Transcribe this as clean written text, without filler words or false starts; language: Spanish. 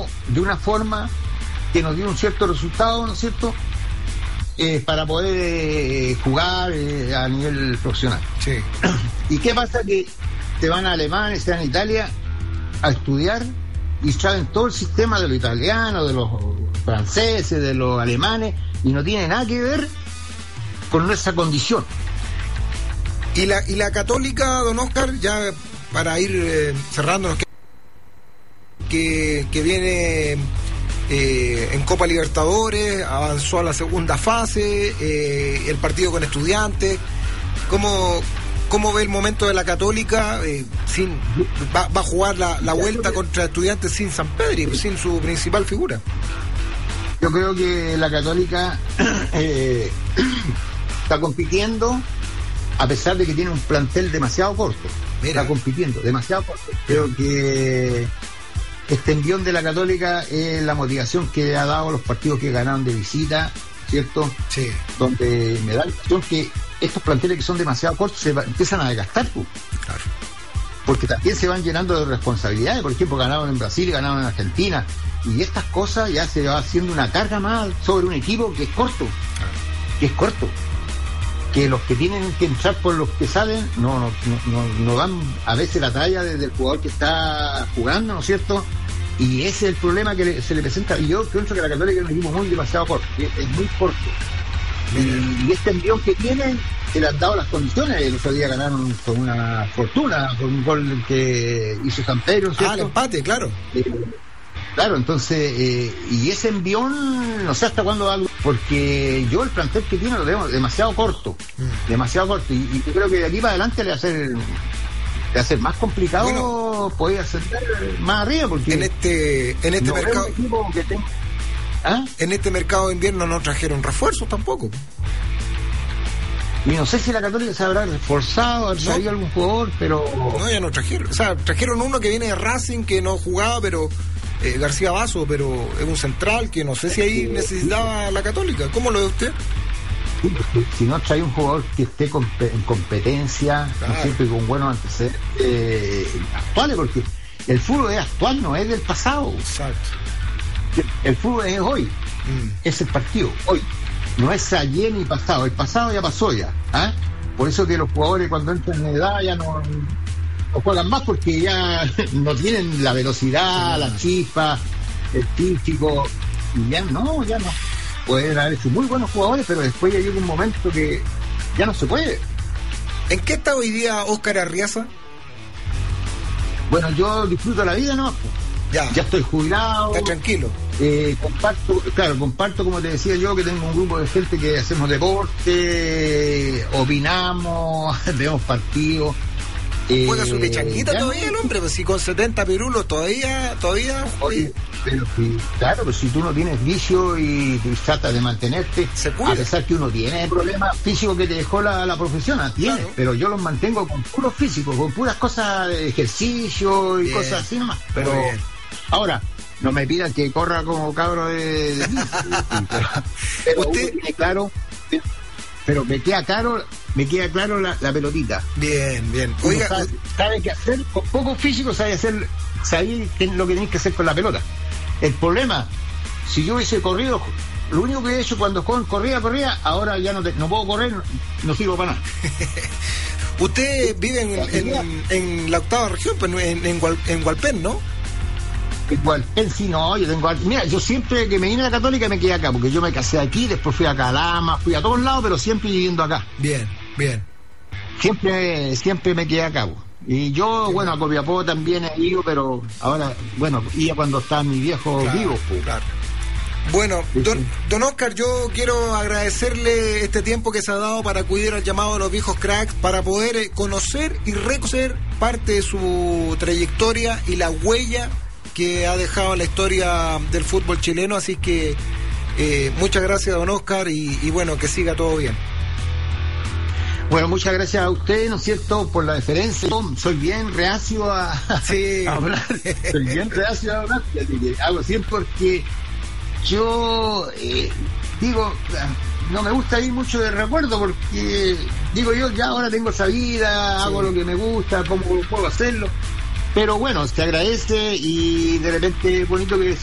trabajamos de una forma que nos dio un cierto resultado, ¿no es cierto?, para poder jugar a nivel profesional. Sí. ¿Y qué pasa? Que se van a Alemania, se van a Italia a estudiar y saben todo el sistema de los italianos, de los franceses, de los alemanes, y no tiene nada que ver con nuestra condición. Y la Católica, don Oscar, ya para ir cerrándonos, que viene en Copa Libertadores, avanzó a la segunda fase, el partido con Estudiantes. ¿Cómo ve el momento de la Católica? Va a jugar la vuelta contra Estudiantes sin Sampedri, sin su principal figura. Yo creo que la Católica está compitiendo, a pesar de que tiene un plantel demasiado corto. Está compitiendo demasiado corto. Creo que este envión de la Católica es la motivación que ha dado los partidos que ganaron de visita, ¿cierto? Sí. Donde me da la impresión que estos planteles que son demasiado cortos empiezan a desgastar, pues. Claro. Porque también se van llenando de responsabilidades. Por ejemplo, ganaron en Brasil, ganaron en Argentina, y estas cosas ya se va haciendo una carga más sobre un equipo que es corto. Claro. Que es corto. Que los que tienen que entrar por los que salen no dan a veces la talla del jugador que está jugando, ¿no es cierto? Y ese es el problema que se le presenta. Y yo pienso que la Católica es un equipo muy demasiado corto, es muy corto. Y este envión que tienen, se le han dado las condiciones. El otro día ganaron con una fortuna, con un gol que hizo Sampedri, ¿cierto? El empate, claro. Claro, entonces, y ese envión, no sé hasta cuándo va, porque yo el plantel que tiene lo veo demasiado corto, y yo creo que de aquí para adelante le va a ser más complicado, bueno, poder ascender más arriba, porque en este no mercado ¿Ah? En este mercado de invierno no trajeron refuerzos tampoco. Y no sé si la Católica se habrá reforzado, habrá salido algún jugador, pero no, ya no trajeron. O sea, trajeron uno que viene de Racing, que no jugaba, pero García Basso, pero es un central que no sé si ahí necesitaba la Católica. ¿Cómo lo ve usted? Sí, si no trae un jugador que esté en competencia, claro, ¿no es cierto?, y con buenos antecedentes actuales, porque el fútbol es actual, no es del pasado. Exacto. El fútbol es hoy, es el partido, hoy. No es ayer ni pasado, el pasado ya pasó ya. ¿Ah? Por eso que los jugadores cuando entran en edad ya no juegan más, porque ya no tienen la velocidad, la chispa, el físico, y ya no. Pueden haber hecho muy buenos jugadores, pero después ya llega un momento que ya no se puede. ¿En qué está hoy día Óscar Arriaza? Bueno, yo disfruto la vida, ¿no? Ya estoy jubilado. Está tranquilo. Comparto, como te decía yo, que tengo un grupo de gente que hacemos deporte, opinamos, vemos partidos. Juega su pechanguita todavía el hombre, pues si con 70 pirulos todavía. Oye, pero si tú no tienes vicio y tratas de mantenerte, a pesar que uno tiene problemas físicos que te dejó la profesión, claro, pero yo los mantengo con puros físicos, con puras cosas de ejercicio y cosas así nomás. Pero ahora, no me pidan que corra como cabro de pero usted tiene claro. Pero me queda claro la pelotita. Bien. Oiga, sabe qué hacer con poco físico, sabe lo que tenés que hacer con la pelota. El problema, si yo hubiese corrido, lo único que he hecho cuando corría, ahora ya no puedo correr, no sirvo para nada. Usted vive en la octava región, pues en Hualpén, ¿no? Igual, sí, no, yo siempre que me vine a la Católica me quedé acá, porque yo me casé aquí, después fui a Calama, fui a todos lados, pero siempre viviendo acá. Bien. Siempre me quedé acá. Y yo, sí, a Copiapó también he ido, pero ahora, iba cuando estaban mis viejos vivos. Pues. Claro. Bueno, don Óscar, yo quiero agradecerle este tiempo que se ha dado para acudir al llamado de los viejos cracks, para poder conocer y reconocer parte de su trayectoria y la huella que ha dejado la historia del fútbol chileno, así que muchas gracias, don Óscar, y que siga todo bien. Bueno, muchas gracias a usted, ¿no es cierto?, por la deferencia. Soy bien reacio a hablar, hago siempre porque yo no me gusta ir mucho de recuerdo, porque yo ya ahora tengo esa vida, hago lo que me gusta, cómo puedo hacerlo. Pero se agradece, y de repente es bonito que